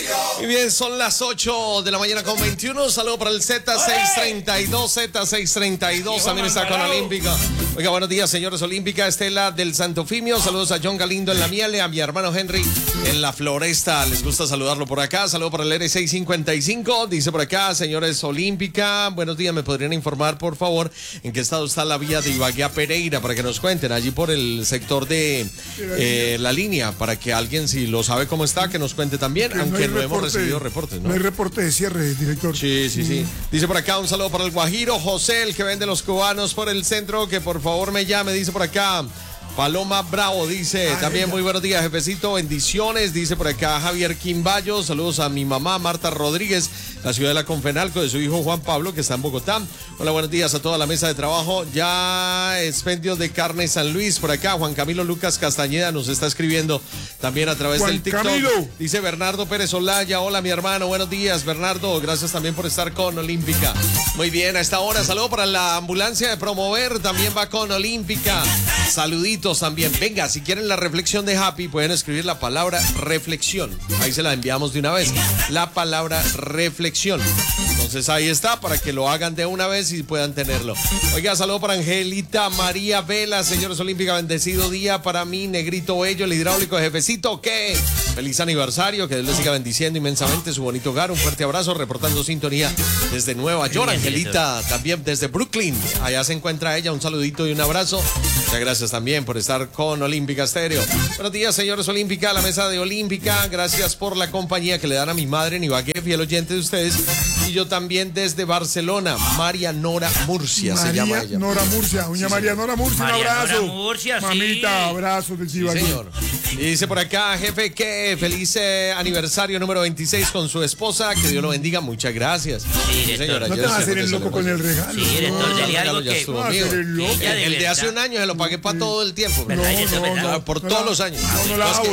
Muy bien, son las 8 de la mañana con 21. Saludo para el Z632. También está con Olímpica. Oiga, buenos días, señores. Olímpica, Estela del Santo Fimio. Saludos a John Galindo en la Miele, a mi hermano Henry en la Floresta. Les gusta saludarlo por acá. Saludo para el R655. Dice por acá, señores Olímpica. Buenos días, ¿me podrían informar, por favor, en qué estado está la vía de Ibagué a Pereira? Para que nos cuenten allí por el sector de la línea. Para que alguien, si lo sabe cómo está, que nos cuente también. Aunque no hemos recibido reportes, ¿no? No hay reporte de cierre, director. Sí. Dice por acá, un saludo para el Guajiro, José, el que vende los cubanos por el centro, que por favor me llame, dice por acá. Paloma Bravo dice, también muy buenos días, jefecito, bendiciones, dice por acá Javier Quimbayo, saludos a mi mamá Marta Rodríguez, la ciudad de la Confenalco, de su hijo Juan Pablo, que está en Bogotá. Hola, buenos días a toda la mesa de trabajo, ya expendio de carne San Luis, por acá Juan Camilo Lucas Castañeda nos está escribiendo también a través del TikTok. Camilo. Dice Bernardo Pérez Olaya, hola mi hermano, buenos días Bernardo, gracias también por estar con Olímpica. Muy bien, a esta hora, saludo para la ambulancia de Promover, también va con Olímpica, saluditos también. Venga, si quieren la reflexión de Happy, pueden escribir la palabra reflexión. Ahí se la enviamos de una vez. La palabra reflexión. Entonces ahí está, para que lo hagan de una vez y puedan tenerlo. Oiga, saludo para Angelita María Vela, señores Olímpica, bendecido día para mí, Negrito Bello, el hidráulico jefecito, que feliz aniversario, que Dios le siga bendiciendo inmensamente su bonito hogar. Un fuerte abrazo, reportando sintonía desde Nueva York. Angelita también desde Brooklyn, allá se encuentra ella, un saludito y un abrazo. Muchas gracias también por estar con Olímpica Estéreo. Buenos días, señores Olímpica, la mesa de Olímpica. Gracias por la compañía que le dan a mi madre en Ibagué, fiel oyente de ustedes. Y yo también desde Barcelona, María Nora Murcia se llama ella. Nora Murcia, doña María Nora Murcia, un abrazo. Nora Murcia, mamita, abrazo del Ibagué. Sí, señor. Y dice por acá, jefe, que feliz aniversario número 26 con su esposa, que Dios lo bendiga, muchas gracias. Sí, señora. No te vas a hacer el loco con el regalo. Sí, director, dele algo que... El de hace un año se lo pagué para todo el tiempo. ¿Verdad? Por todos los años. No la hago.